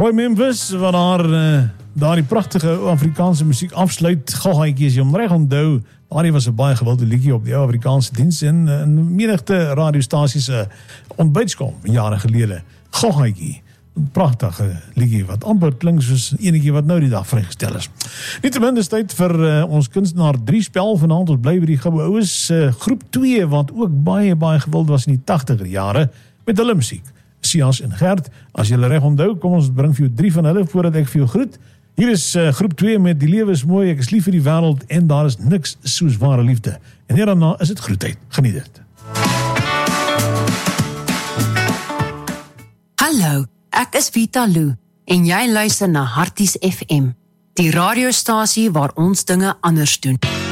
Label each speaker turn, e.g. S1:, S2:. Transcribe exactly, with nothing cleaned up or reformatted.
S1: Roy Memphis, wat daar, uh, daar die prachtige Afrikaanse muziek afsluit, Gauhaitjie, as jy hom reg onthou, daar was 'n baie gewilde liedjie op die Afrikaanse diens en in menigte radiostasies uh, ontbytskom, jare gelede. Gauhaitjie, 'n pragtige liedjie wat amper klink soos enetjie wat nou die dag vrygestel is. Nietemin is tyd vir uh, ons kunstenaar drie spel vanaand, ons bly by die goue oues, uh, groep twee, wat ook baie, baie gewild was in die tachtiger jare, met hulle musiek. Sias en Gert, as jy hulle reg onthou, kom ons bring vir jou drie van hulle voordat ek vir jou groet. Hier is uh, groep twee met Die Lewe is Mooi, Ek is lief vir die wêreld en Daar is niks soos ware liefde. En hierna is dit groetheid. Geniet dit.
S2: Hallo, ek is Vita Lou en jy luister na Harties F M, die radiostasie waar ons dinge anders doen.